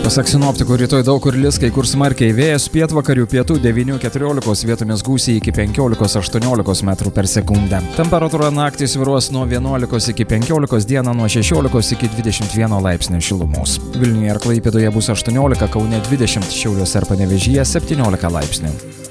Pasak sinoptikų, rytoj daug kur lis, kai kur smarkiai, vėjas pietvakarių pietų 9–14, vietomis gūsiai iki 15–18 metrų per sekundę. Temperatūra naktį svyruos nuo 11 iki 15, dieną nuo 16 iki 21 laipsnių šilumos. Vilniuje ir Klaipėdoje bus 18, Kaune 20, Šiauliuose ir Panevėžyje 17 laipsnių.